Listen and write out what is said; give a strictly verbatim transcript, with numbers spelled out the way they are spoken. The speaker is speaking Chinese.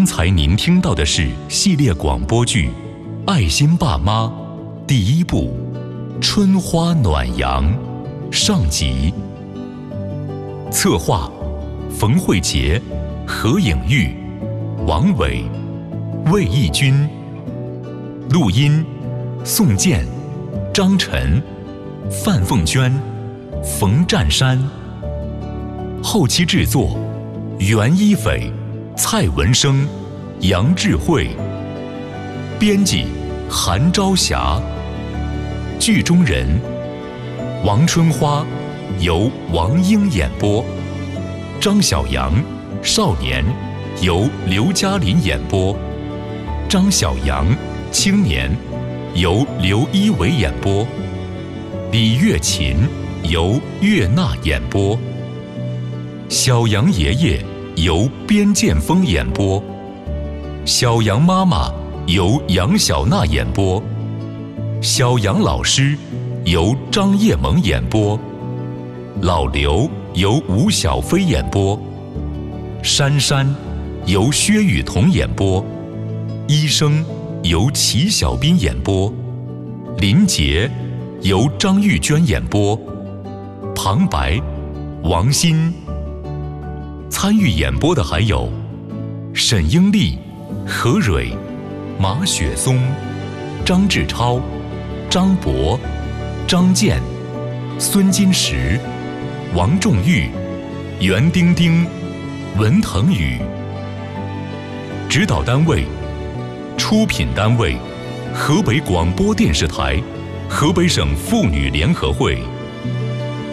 刚才您听到的是系列广播剧《爱心爸妈》第一部《春花暖阳》上集。策划：冯慧杰、何颖玉、王伟、魏义军。录音：宋健、张晨、范凤娟、冯占山。后期制作：袁一斐、蔡文生、杨智慧。编辑：韩朝霞。剧中人：王春花由王英演播，张小阳少年由刘嘉林演播，张小阳青年由刘一伟演播，李月琴由岳娜演播，小杨爷爷由边建峰演播，小杨妈妈由杨小娜演播，小杨老师由张叶萌演播，老刘由吴小飞演播，珊珊由薛雨桐演播，医生由齐小斌演播，林杰由张玉娟演播，旁白王鑫。参与演播的还有沈英丽、何蕊、马雪松、张志超、张博、张健、孙金石、王仲玉、袁丁丁、文腾宇。指导单位：出品单位：河北广播电视台、河北省妇女联合会。